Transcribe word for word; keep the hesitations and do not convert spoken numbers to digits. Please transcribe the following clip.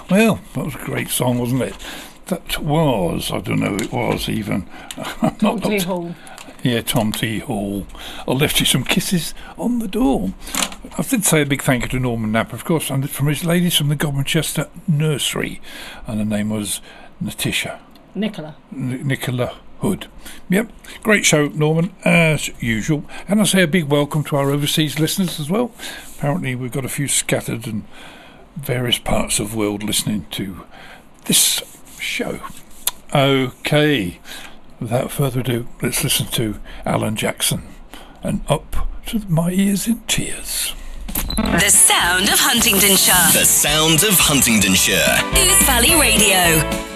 Well, that was a great song, wasn't it? That was, I don't know who it was even. Tom T. Hall. Yeah, Tom T. Hall. I left you some kisses on the door. I did say a big thank you to Norman Napper, of course, and from his ladies from the Godmanchester Nursery, and her name was Natisha. Nicola. N- Nicola Hood. Yep, great show, Norman, as usual. And I say a big welcome to our overseas listeners as well. Apparently we've got a few scattered in various parts of the world listening to this show. Okay, without further ado, let's listen to Alan Jackson and Up to My Ears in Tears. The sound of Huntingdonshire. The sound of Huntingdonshire. Ouse Valley Radio.